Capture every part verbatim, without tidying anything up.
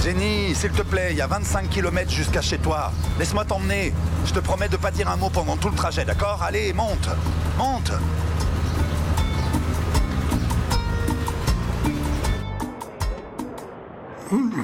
Jenny, s'il te plaît, il y a vingt-cinq kilomètres jusqu'à chez toi. Laisse-moi t'emmener. Je te promets de pas dire un mot pendant tout le trajet, d'accord? Allez, monte. Monte. Mmh.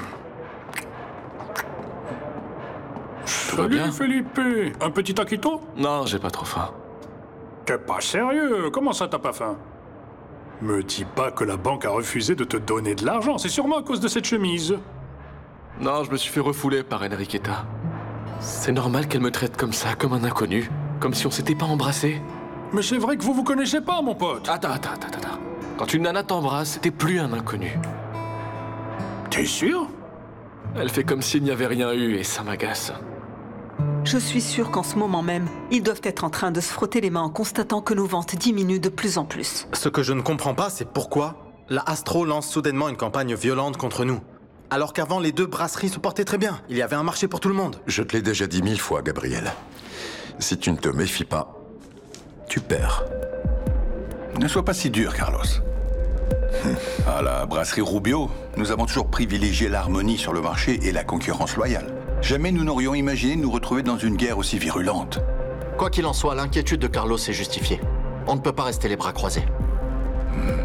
Salut Felipe. Un petit taquito? Non, j'ai pas trop faim. T'es pas sérieux? Comment ça t'as pas faim? Me dis pas que la banque a refusé de te donner de l'argent. C'est sûrement à cause de cette chemise. Non, je me suis fait refouler par Enriqueta. C'est normal qu'elle me traite comme ça, comme un inconnu. Comme si on s'était pas embrassé. Mais c'est vrai que vous vous connaissez pas, mon pote. Attends, attends, attends, attends. Quand une nana t'embrasse, t'es plus un inconnu. T'es sûr? Elle fait comme s'il n'y avait rien eu et ça m'agace. Je suis sûre qu'en ce moment même, ils doivent être en train de se frotter les mains en constatant que nos ventes diminuent de plus en plus. Ce que je ne comprends pas, c'est pourquoi la Astro lance soudainement une campagne violente contre nous. Alors qu'avant, les deux brasseries se portaient très bien. Il y avait un marché pour tout le monde. Je te l'ai déjà dit mille fois, Gabriel. Si tu ne te méfies pas, tu perds. Ne sois pas si dur, Carlos. À la brasserie Rubio, nous avons toujours privilégié l'harmonie sur le marché et la concurrence loyale. Jamais nous n'aurions imaginé nous retrouver dans une guerre aussi virulente. Quoi qu'il en soit, l'inquiétude de Carlos est justifiée. On ne peut pas rester les bras croisés. Hmm.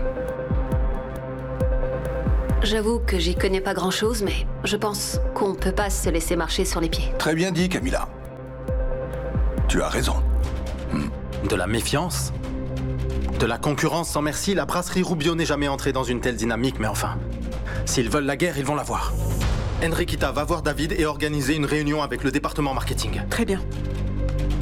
J'avoue que j'y connais pas grand-chose, mais je pense qu'on peut pas se laisser marcher sur les pieds. Très bien dit, Camilla. Tu as raison. Hmm. De la méfiance? De la concurrence sans merci? La brasserie Rubio n'est jamais entrée dans une telle dynamique, mais enfin... S'ils veulent la guerre, ils vont la voir. Enriqueta va voir David et organiser une réunion avec le département marketing. Très bien.